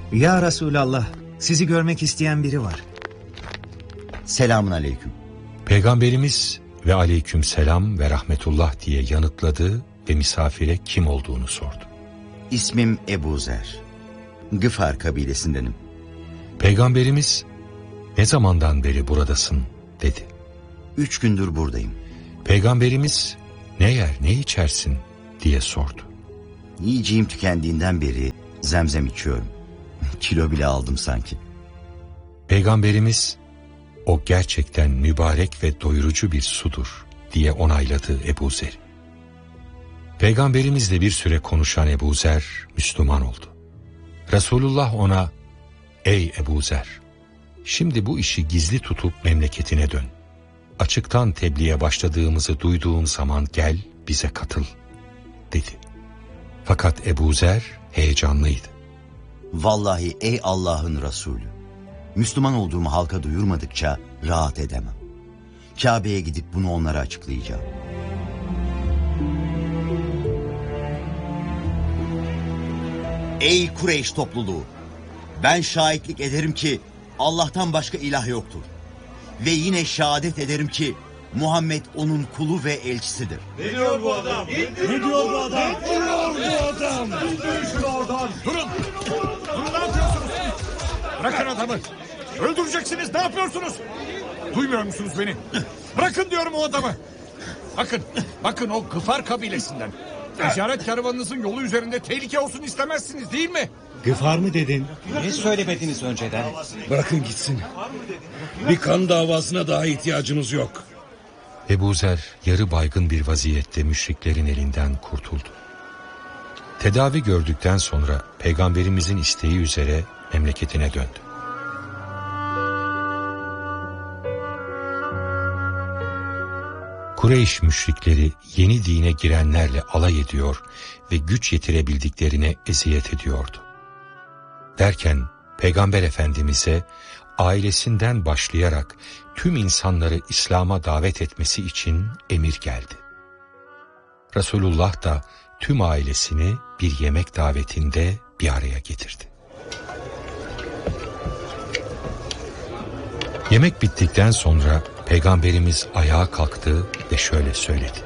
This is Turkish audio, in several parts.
Ya Resulallah, sizi görmek isteyen biri var. Selamun aleyküm. Peygamberimiz ve aleyküm selam ve rahmetullah diye yanıtladı ve misafire kim olduğunu sordu. İsmim Ebu Zer. Gıfar kabilesindenim. Peygamberimiz ne zamandan beri buradasın dedi. 3 gündür buradayım. Peygamberimiz ne yer ne içersin diye sordu. Yiyeceğim tükendiğinden beri zemzem içiyorum. Kilo bile aldım sanki. Peygamberimiz o gerçekten mübarek ve doyurucu bir sudur diye onayladı Ebu Zer. Peygamberimizle bir süre konuşan Ebu Zer Müslüman oldu. Resulullah ona ey Ebu Zer, şimdi bu işi gizli tutup memleketine dön. Açıktan tebliğe başladığımızı duyduğun zaman gel bize katıl dedi. Fakat Ebu Zer heyecanlıydı. Vallahi ey Allah'ın Resulü, Müslüman olduğumu halka duyurmadıkça rahat edemem. Kabe'ye gidip bunu onlara açıklayacağım. Ey Kureyş topluluğu! Ben şahitlik ederim ki Allah'tan başka ilah yoktur. Ve yine şehadet ederim ki Muhammed onun kulu ve elçisidir. Ne diyor bu adam? Ne diyor bu adam? Ne diyor bu adam? Şunu oradan. Durun! Durun, ne yapıyorsunuz? Bırakın adamı! Öldüreceksiniz, ne yapıyorsunuz? Duymuyor musunuz beni? Bırakın diyorum o adamı! Bakın o Gıfar kabilesinden. Ticaret kervanınızın yolu üzerinde tehlike olsun istemezsiniz değil mi? Gıfar mı dedin? Ne söylemediniz önceden? Bırakın gitsin. Bir kan davasına daha ihtiyacımız yok. Ebu Zer yarı baygın bir vaziyette müşriklerin elinden kurtuldu. Tedavi gördükten sonra Peygamberimizin isteği üzere memleketine döndü. Kureyş müşrikleri yeni dine girenlerle alay ediyor ve güç yetirebildiklerine eziyet ediyordu. Derken Peygamber Efendimiz'e ailesinden başlayarak tüm insanları İslam'a davet etmesi için emir geldi. Resulullah da tüm ailesini bir yemek davetinde bir araya getirdi. Yemek bittikten sonra Peygamberimiz ayağa kalktı ve şöyle söyledi.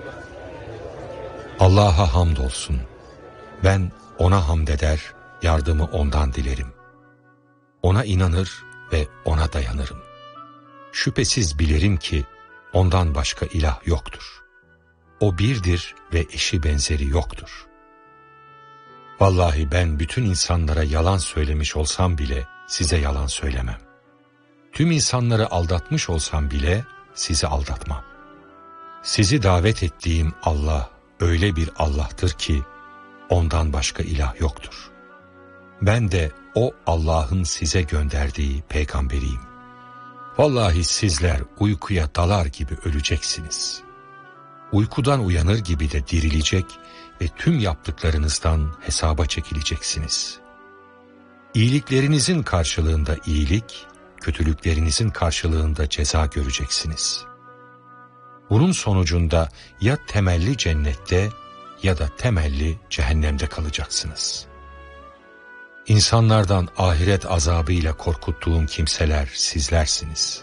Allah'a hamdolsun. Ben ona hamd eder, yardımı ondan dilerim. Ona inanır ve ona dayanırım. Şüphesiz bilirim ki ondan başka ilah yoktur. O birdir ve eşi benzeri yoktur. Vallahi ben bütün insanlara yalan söylemiş olsam bile size yalan söylemem. Tüm insanları aldatmış olsam bile sizi aldatmam. Sizi davet ettiğim Allah öyle bir Allah'tır ki ondan başka ilah yoktur. Ben de o Allah'ın size gönderdiği peygamberiyim. Vallahi sizler uykuya dalar gibi öleceksiniz. Uykudan uyanır gibi de dirilecek ve tüm yaptıklarınızdan hesaba çekileceksiniz. İyiliklerinizin karşılığında iyilik, kötülüklerinizin karşılığında ceza göreceksiniz. Bunun sonucunda ya temelli cennette ya da temelli cehennemde kalacaksınız. İnsanlardan ahiret azabıyla korkuttuğum kimseler sizlersiniz.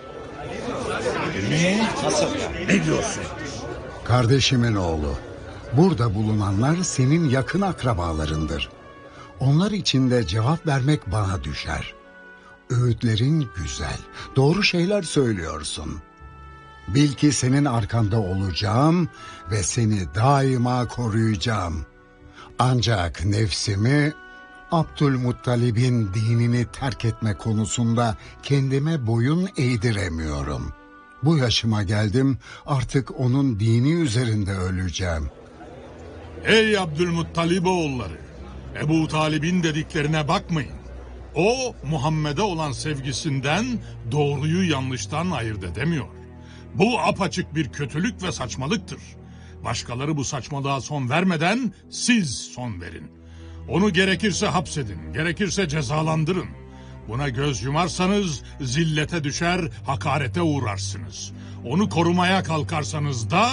Ne diyorsun? Kardeşimin oğlu, burada bulunanlar senin yakın akrabalarındır. Onlar için de cevap vermek bana düşer. Öğütlerin güzel, doğru şeyler söylüyorsun. Bil ki senin arkanda olacağım ve seni daima koruyacağım. Ancak nefsimi Abdülmuttalib'in dinini terk etme konusunda kendime boyun eğdiremiyorum. Bu yaşıma geldim, artık onun dini üzerinde öleceğim. Ey Abdülmuttalib oğulları! Ebu Talib'in dediklerine bakmayın. O Muhammed'e olan sevgisinden doğruyu yanlıştan ayırt edemiyor. Bu apaçık bir kötülük ve saçmalıktır. Başkaları bu saçmalığa son vermeden siz son verin. Onu gerekirse hapsedin, gerekirse cezalandırın. Buna göz yumarsanız zillete düşer, hakarete uğrarsınız. Onu korumaya kalkarsanız da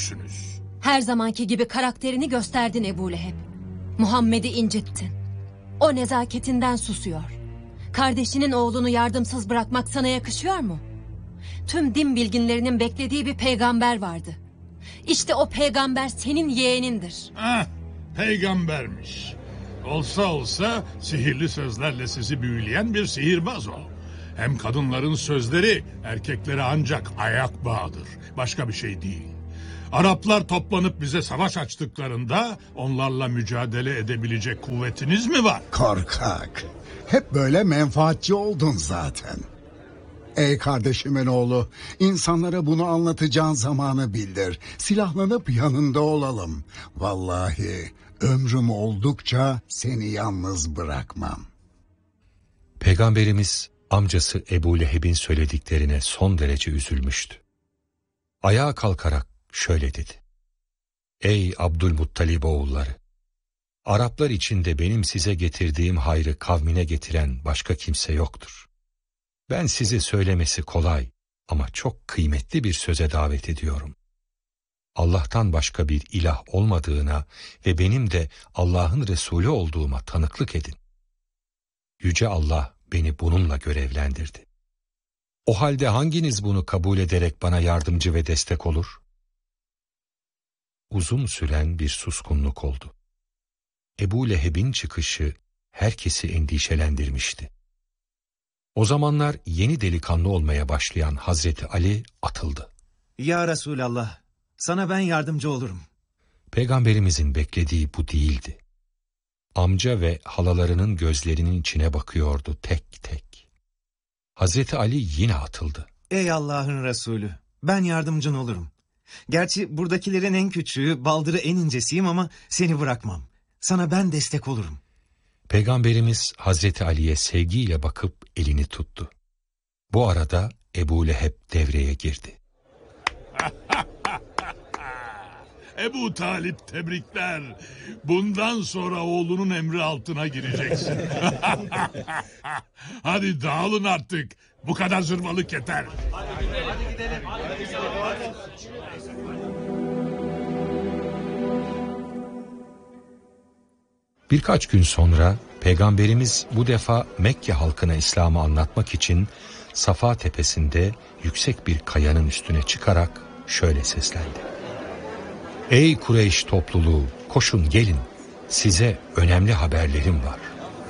öldürülürsünüz. Her zamanki gibi karakterini gösterdin Ebu Leheb. Muhammed'i incittin. O nezaketinden susuyor. Kardeşinin oğlunu yardımsız bırakmak sana yakışıyor mu? Tüm din bilginlerinin beklediği bir peygamber vardı. İşte o peygamber senin yeğenindir. Peygambermiş. Olsa olsa sihirli sözlerle sizi büyüleyen bir sihirbaz o. Hem kadınların sözleri erkeklere ancak ayak bağıdır. Başka bir şey değil. Araplar toplanıp bize savaş açtıklarında onlarla mücadele edebilecek kuvvetiniz mi var? Korkak. Hep böyle menfaatçi oldun zaten. Ey kardeşimin oğlu, insanlara bunu anlatacağın zamanı bildir. Silahlanıp yanında olalım. Vallahi ömrüm oldukça seni yalnız bırakmam. Peygamberimiz amcası Ebu Leheb'in söylediklerine son derece üzülmüştü. Ayağa kalkarak şöyle dedi: Ey Abdülmuttalib oğulları! Araplar içinde benim size getirdiğim hayrı kavmine getiren başka kimse yoktur. Ben size söylemesi kolay ama çok kıymetli bir söze davet ediyorum. Allah'tan başka bir ilah olmadığına ve benim de Allah'ın Resulü olduğuma tanıklık edin. Yüce Allah beni bununla görevlendirdi. O halde hanginiz bunu kabul ederek bana yardımcı ve destek olur? Uzun süren bir suskunluk oldu. Ebu Leheb'in çıkışı herkesi endişelendirmişti. O zamanlar yeni delikanlı olmaya başlayan Hazreti Ali atıldı. Ya Resulallah, sana ben yardımcı olurum. Peygamberimizin beklediği bu değildi. Amca ve halalarının gözlerinin içine bakıyordu tek tek. Hazreti Ali yine atıldı. Ey Allah'ın Resulü, ben yardımcın olurum. Gerçi buradakilerin en küçüğü, baldırı en incesiyim ama seni bırakmam. Sana ben destek olurum. Peygamberimiz Hazreti Ali'ye sevgiyle bakıp elini tuttu. Bu arada Ebu Leheb devreye girdi. Ebu Talip tebrikler. Bundan sonra oğlunun emri altına gireceksin. Hadi dağılın artık. Bu kadar zırvalık yeter. Birkaç gün sonra Peygamberimiz bu defa Mekke halkına İslam'ı anlatmak için Safa tepesinde yüksek bir kayanın üstüne çıkarak şöyle seslendi: Ey Kureyş topluluğu, koşun gelin, size önemli haberlerim var.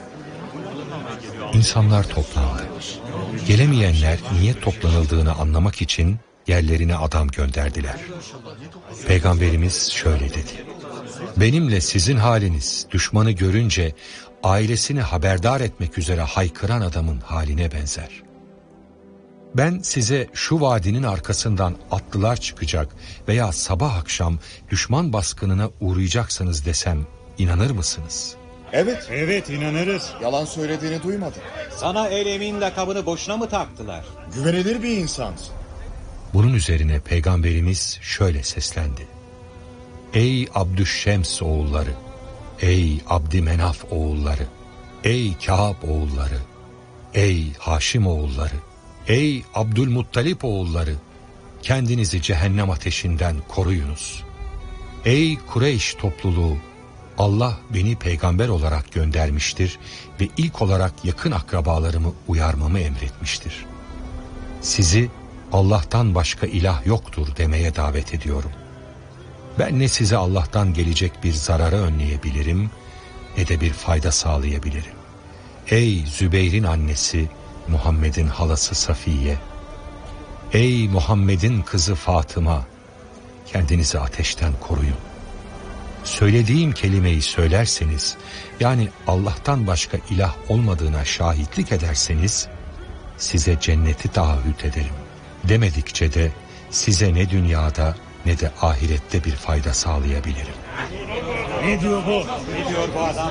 İnsanlar toplandı. Gelemeyenler niye toplanıldığını anlamak için yerlerine adam gönderdiler. Peygamberimiz şöyle dedi: Benimle sizin haliniz düşmanı görünce ailesini haberdar etmek üzere haykıran adamın haline benzer. Ben size şu vadinin arkasından atlılar çıkacak veya sabah akşam düşman baskınına uğrayacaksınız desem inanır mısınız? Evet inanırız. Yalan söylediğini duymadım. Sana el emin lakabını boşuna mı taktılar? Güvenilir bir insansın. Bunun üzerine Peygamberimiz şöyle seslendi: Ey Abdüşşems oğulları, ey Abdümenaf oğulları, ey Kâb oğulları, ey Haşim oğulları, ey Abdülmuttalip oğulları, kendinizi cehennem ateşinden koruyunuz. Ey Kureyş topluluğu, Allah beni peygamber olarak göndermiştir ve ilk olarak yakın akrabalarımı uyarmamı emretmiştir. Sizi Allah'tan başka ilah yoktur demeye davet ediyorum. Ben ne size Allah'tan gelecek bir zararı önleyebilirim ne de bir fayda sağlayabilirim. Ey Zübeyir'in annesi, Muhammed'in halası Safiye, ey Muhammed'in kızı Fatıma, kendinizi ateşten koruyun. Söylediğim kelimeyi söylerseniz, yani Allah'tan başka ilah olmadığına şahitlik ederseniz, size cenneti taahhüt ederim. Demedikçe de size ne dünyada ne de ahirette bir fayda sağlayabilirim. Ne diyor bu? Ne diyor bu adam?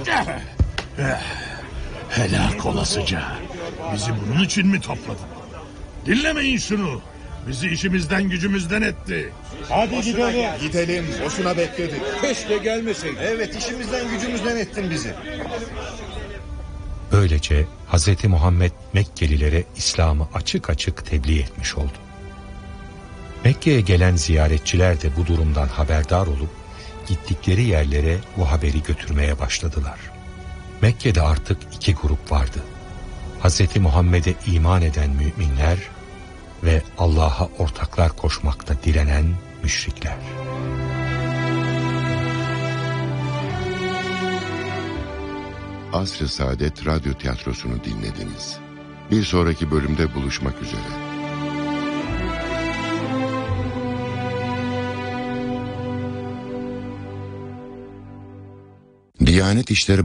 Helak olasıca. Bizi bunun için mi topladın? Dinlemeyin şunu. Bizi işimizden gücümüzden etti. Hadi gidelim. Gidelim, boşuna bekledik. Keşke gelmeseydin. Evet, işimizden gücümüzden ettin bizi. Böylece Hz. Muhammed Mekkelilere İslam'ı açık açık tebliğ etmiş oldu. Mekke'ye gelen ziyaretçiler de bu durumdan haberdar olup gittikleri yerlere bu haberi götürmeye başladılar. Mekke'de artık iki grup vardı. Hz. Muhammed'e iman eden müminler ve Allah'a ortaklar koşmakta direnen müşrikler. Asr-ı Saadet Radyo Tiyatrosu'nu dinlediniz. Bir sonraki bölümde buluşmak üzere. Diyanet İşleri